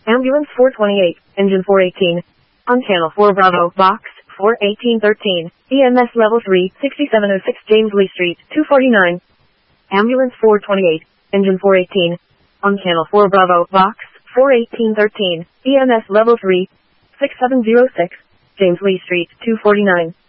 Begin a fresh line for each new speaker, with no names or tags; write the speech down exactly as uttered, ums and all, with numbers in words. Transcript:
Ambulance four twenty-eight, engine four eighteen. On channel four Bravo, box four eighteen thirteen. E M S level three, sixty-seven oh six James Lee Street, two forty-nine. Ambulance four twenty-eight, engine four eighteen. On channel four Bravo, box four eighteen thirteen. E M S level three, sixty-seven oh six James Lee Street, two forty-nine.